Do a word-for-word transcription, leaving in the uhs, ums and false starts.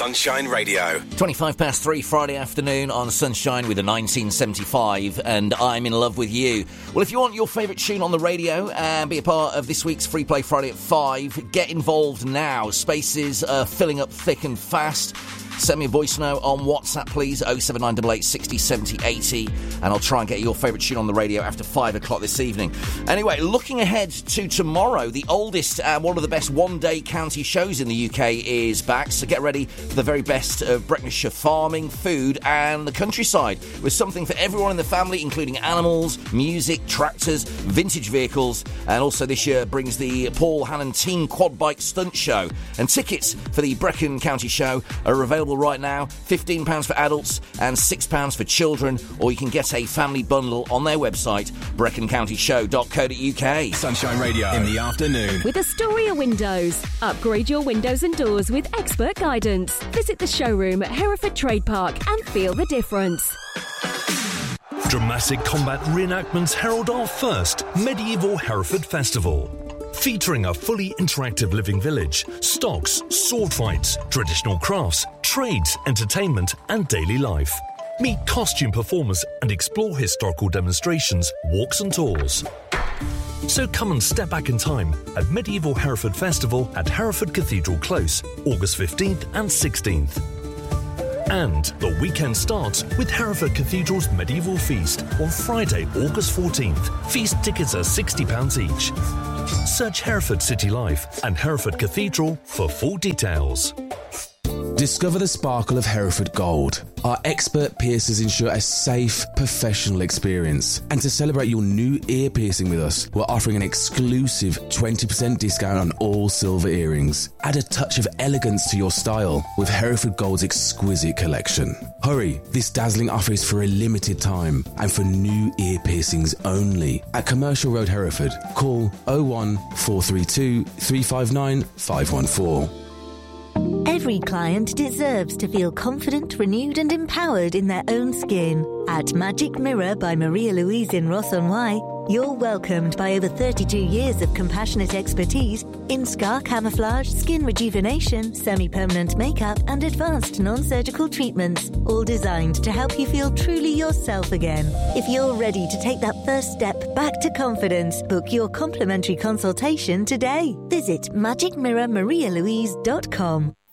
Sunshine Radio. twenty-five past three Friday afternoon on Sunshine with a nineteen seventy-five, and I'm in love with you. Well, if you want your favourite tune on the radio and be a part of this week's Free Play Friday at five, get involved now. Spaces are filling up thick and fast. Send me a voice note on WhatsApp, please, oh seven nine eight eight, six oh, seven oh, eight oh, and I'll try and get your favourite tune on the radio after five o'clock this evening. Anyway, looking ahead to tomorrow, the oldest and one of the best one-day county shows in the U K is back, so get ready for the very best of Brecknockshire farming, food and the countryside, with something for everyone in the family, including animals, music, tractors, vintage vehicles, and also this year brings the Paul Hannon Teen Quad Bike Stunt Show. And tickets for the Brecon County Show are available right now, fifteen pounds for adults and six pounds for children, or you can get a family bundle on their website, brecon county show dot co dot uk. Sunshine Radio in the afternoon. With Astoria Windows. Upgrade your windows and doors with expert guidance. Visit the showroom at Hereford Trade Park and feel the difference. Dramatic combat reenactments herald our first medieval Hereford Festival. Featuring a fully interactive living village, stocks, sword fights, traditional crafts, trades, entertainment and daily life. Meet costume performers and explore historical demonstrations, walks and tours. So come and step back in time at Medieval Hereford Festival at Hereford Cathedral Close, August fifteenth and sixteenth. And the weekend starts with Hereford Cathedral's Medieval Feast on Friday, August fourteenth. Feast tickets are sixty pounds each. Search Hereford City Life and Hereford Cathedral for full details. Discover the sparkle of Hereford Gold. Our expert piercers ensure a safe, professional experience. And to celebrate your new ear piercing with us, we're offering an exclusive twenty percent discount on all silver earrings. Add a touch of elegance to your style with Hereford Gold's exquisite collection. Hurry, this dazzling offer is for a limited time and for new ear piercings only. At Commercial Road, Hereford, call oh one, four three two, three five nine, five one four. Every client deserves to feel confident, renewed and empowered in their own skin. At Magic Mirror by Maria Louise in Ross-on-Wye, you're welcomed by over thirty-two years of compassionate expertise in scar camouflage, skin rejuvenation, semi-permanent makeup and advanced non-surgical treatments, all designed to help you feel truly yourself again. If you're ready to take that first step back to confidence, book your complimentary consultation today. Visit magic mirror maria louise dot com.